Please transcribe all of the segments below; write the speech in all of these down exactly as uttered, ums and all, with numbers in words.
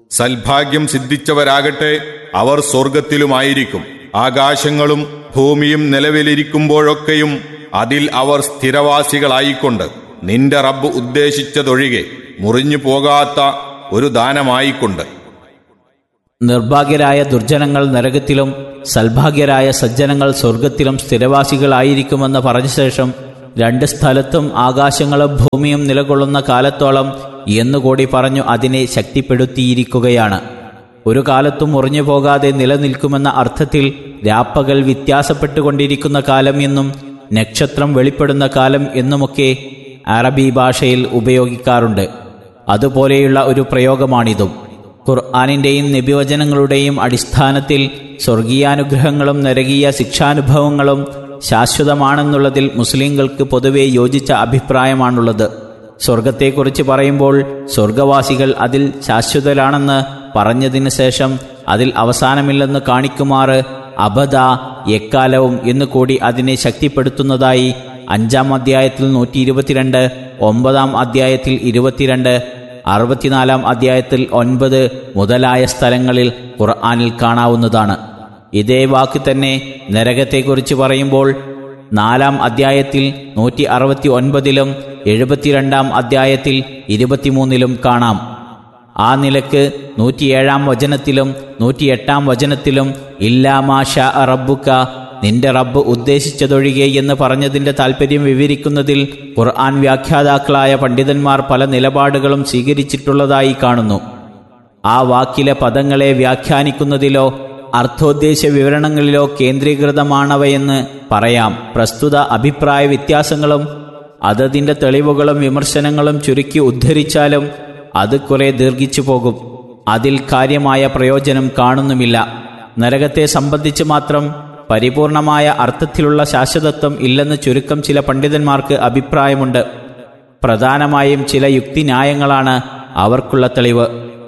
സൽഭാഗ്യം സിദ്ധിച്ചവരാകട്ടെ അവർ സ്വർഗത്തിലുമായിരിക്കും. ആകാശങ്ങളും ഭൂമിയും നിലവിലിരിക്കുമ്പോഴൊക്കെയും അതിൽ അവർ സ്ഥിരവാസികളായിക്കൊണ്ട് നിന്റെ റബ്ബ് ഉദ്ദേശിച്ചതൊഴികെ മുറിഞ്ഞു പോകാത്ത ഒരു ദാനമായിക്കൊണ്ട്. നിർഭാഗ്യരായ ദുർജനങ്ങൾ നരകത്തിലും സൽഭാഗ്യരായ സജ്ജനങ്ങൾ സ്വർഗത്തിലും സ്ഥിരവാസികളായിരിക്കുമെന്ന് പറഞ്ഞ ശേഷം രണ്ട് സ്ഥലത്തും ആകാശങ്ങളും ഭൂമിയും നിലകൊള്ളുന്ന കാലത്തോളം എന്നുകൂടി പറഞ്ഞു അതിനെ ശക്തിപ്പെടുത്തിയിരിക്കുകയാണ്. ഒരു കാലത്തും മുറിഞ്ഞു പോകാതെ നിലനിൽക്കുമെന്ന അർത്ഥത്തിൽ രാപ്പകൽ വ്യത്യാസപ്പെട്ടുകൊണ്ടിരിക്കുന്ന കാലം എന്നും നക്ഷത്രം വെളിപ്പെടുന്ന കാലം എന്നുമൊക്കെ അറബി ഭാഷയിൽ ഉപയോഗിക്കാറുണ്ട്. അതുപോലെയുള്ള ഒരു പ്രയോഗമാണിതും. ഖുർആനിൻ്റെയും നബിവചനങ്ങളുടെയും അടിസ്ഥാനത്തിൽ സ്വർഗീയാനുഗ്രഹങ്ങളും നരകീയ ശിക്ഷാനുഭവങ്ങളും ശാശ്വതമാണെന്നുള്ളതിൽ മുസ്ലിങ്ങൾക്ക് പൊതുവെ യോജിച്ച അഭിപ്രായമാണുള്ളത്. സ്വർഗത്തെക്കുറിച്ച് പറയുമ്പോൾ സ്വർഗവാസികൾ അതിൽ ശാശ്വതരാണെന്ന് പറഞ്ഞതിന് ശേഷം അതിൽ അവസാനമില്ലെന്ന് കാണിക്കുമാറ് അബദ, എക്കാലവും എന്നുകൂടി അതിനെ ശക്തിപ്പെടുത്തുന്നതായി അഞ്ചാം അധ്യായത്തിൽ നൂറ്റി ഇരുപത്തിരണ്ട്, ഒമ്പതാം അധ്യായത്തിൽ ഇരുപത്തിരണ്ട്, അറുപത്തിനാലാം അധ്യായത്തിൽ ഒൻപത് മുതലായ സ്ഥലങ്ങളിൽ ഖുർആനിൽ കാണാവുന്നതാണ്. ഇതേ വാക്ക് തന്നെ നരകത്തെക്കുറിച്ച് പറയുമ്പോൾ നാലാം അധ്യായത്തിൽ നൂറ്റി അറുപത്തി ഒൻപതിലും എഴുപത്തിരണ്ടാം അധ്യായത്തിൽ ഇരുപത്തിമൂന്നിലും കാണാം. ആ നിലക്ക് നൂറ്റിയേഴാം വചനത്തിലും നൂറ്റിയെട്ടാം വചനത്തിലും ഇല്ലാ മാ ഷാ റബ്ബുക, നിന്റെ റബ്ബ് ഉദ്ദേശിച്ചതൊഴികെ എന്ന് പറഞ്ഞതിൻ്റെ താൽപ്പര്യം വിവരിക്കുന്നതിൽ ഖുർആൻ വ്യാഖ്യാതാക്കളായ പണ്ഡിതന്മാർ പല നിലപാടുകളും സ്വീകരിച്ചിട്ടുള്ളതായി കാണുന്നു. ആ വാക്കിലെ പദങ്ങളെ വ്യാഖ്യാനിക്കുന്നതിലോ അർത്ഥോദ്ദേശ വിവരണങ്ങളിലോ കേന്ദ്രീകൃതമാണവയെന്ന് പറയാം. പ്രസ്തുത അഭിപ്രായ വ്യത്യാസങ്ങളും അതതിൻ്റെ തെളിവുകളും വിമർശനങ്ങളും ചുരുക്കി ഉദ്ധരിച്ചാലും അത് കുറെ ദീർഘിച്ചു പോകും. അതിൽ കാര്യമായ പ്രയോജനം കാണുന്നുമില്ല. നരകത്തെ സംബന്ധിച്ച് മാത്രം പരിപൂർണമായ അർത്ഥത്തിലുള്ള ശാശ്വതത്വം ഇല്ലെന്ന് ചുരുക്കം ചില പണ്ഡിതന്മാർക്ക് അഭിപ്രായമുണ്ട്. പ്രധാനമായും ചില യുക്തിന്യായങ്ങളാണ് അവർക്കുള്ള തെളിവ്.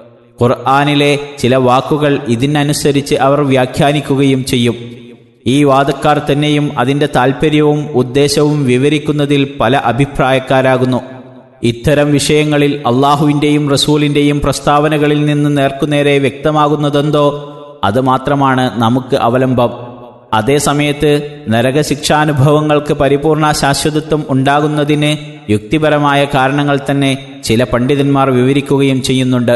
ഖുർആനിലെ ചില വാക്കുകൾ ഇതിനനുസരിച്ച് അവർ വ്യാഖ്യാനിക്കുകയും ചെയ്യും. ഈ വാദക്കാർ തന്നെയും അതിൻ്റെ താൽപ്പര്യവും ഉദ്ദേശവും വിവരിക്കുന്നതിൽ പല അഭിപ്രായക്കാരാകുന്നു. ഇത്തരം വിഷയങ്ങളിൽ അള്ളാഹുവിൻ്റെയും റസൂലിൻ്റെയും പ്രസ്താവനകളിൽ നിന്ന് നേർക്കുനേരെ വ്യക്തമാകുന്നതെന്തോ അത് മാത്രമാണ് നമുക്ക് അവലംബം. അതേസമയത്ത് നരകശിക്ഷാനുഭവങ്ങൾക്ക് പരിപൂർണ ശാശ്വതത്വം ഉണ്ടാകുന്നതിന് യുക്തിപരമായ കാരണങ്ങൾ തന്നെ ചില പണ്ഡിതന്മാർ വിവരിക്കുകയും ചെയ്യുന്നുണ്ട്.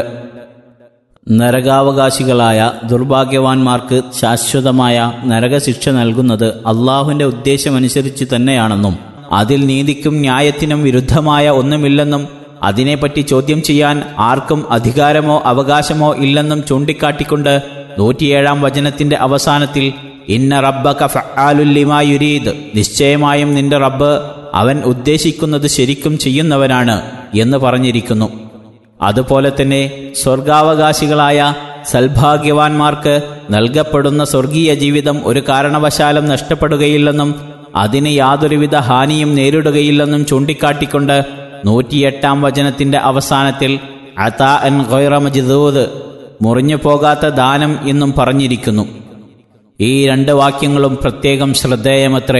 നരകാവകാശികളായ ദുർഭാഗ്യവാന്മാർക്ക് ശാശ്വതമായ നരകശിക്ഷ നൽകുന്നത് അള്ളാഹുവിൻ്റെ ഉദ്ദേശമനുസരിച്ച് തന്നെയാണെന്നും അതിൽ നീതിക്കും ന്യായത്തിനും വിരുദ്ധമായ ഒന്നുമില്ലെന്നും അതിനെപ്പറ്റി ചോദ്യം ചെയ്യാൻ ആർക്കും അധികാരമോ അവകാശമോ ഇല്ലെന്നും ചൂണ്ടിക്കാട്ടിക്കൊണ്ട് നൂറ്റിയേഴാം വചനത്തിന്റെ അവസാനത്തിൽ ഇന്ന റബ്ബക ഫഅാലുൽ ലിമാ യുരീദ്, നിശ്ചയമായും നിന്റെ റബ്ബ് അവൻ ഉദ്ദേശിക്കുന്നത് ശരിക്കും ചെയ്യുന്നവനാണ് എന്ന് പറഞ്ഞിരിക്കുന്നു. അതുപോലെ തന്നെ സ്വർഗാവകാശികളായ സൽഭാഗ്യവാന്മാർക്ക് നൽകപ്പെടുന്ന സ്വർഗീയ ജീവിതം ഒരു കാരണവശാലും നഷ്ടപ്പെടുകയില്ലെന്നും അതിന് യാതൊരുവിധ ഹാനിയും നേരിടുകയില്ലെന്നും ചൂണ്ടിക്കാട്ടിക്കൊണ്ട് നൂറ്റിയെട്ടാം വചനത്തിന്റെ അവസാനത്തിൽ അതാഅൻ ഗൈറ മജ്ദൂദ്, മുറിഞ്ഞു പോകാത്ത ദാനം എന്നും പറഞ്ഞിരിക്കുന്നു. ഈ രണ്ട് വാക്യങ്ങളും പ്രത്യേകം ശ്രദ്ധേയമത്രേ.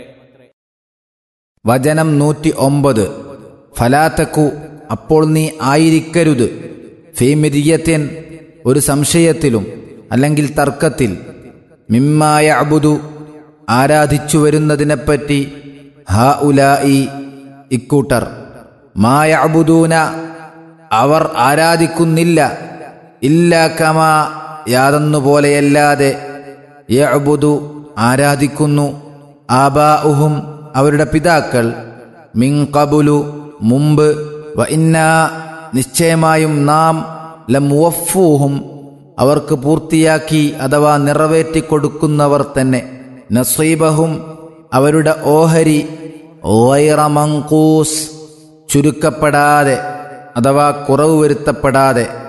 വചനം നൂറ്റി ഒമ്പത്. ഫലാതക്കു, അപ്പോൾ നീ ആയിരിക്കരുത്, ഫീ മിര്യത്തിൻ, ഒരു സംശയത്തിലും അല്ലെങ്കിൽ തർക്കത്തിൽ, മിമ്മാ യഅ്ബുദു, ആരാധിച്ചു വരുന്നതിനെപ്പറ്റി, ഹാ ഉലായി, ഇക്കൂട്ടർ, മാ യഅ്ബുദൂന, അവർ ആരാധിക്കുന്നില്ല, ഇല്ലാ കമാ, യാതൊന്നുപോലെയല്ലാതെ, യഅ്ബുദു, ആരാധിക്കുന്നു, ആബാഉഹും, അവരുടെ പിതാക്കൾ, മിൻ ഖബുലു, മുമ്പ്, വ ഇന്നാ, നിശ്ചയമായും നാം, ലമുവഫൂഹും, അവർക്ക് പൂർത്തിയാക്കി അഥവാ നിറവേറ്റിക്കൊടുക്കുന്നവർ തന്നെ, നസീബഹും, അവരുടെ ഓഹരി, ഗൈറ മൻഖൂസ്, ചുരുക്കപ്പെടാതെ അഥവാ കുറവ് വരുത്തപ്പെടാതെ,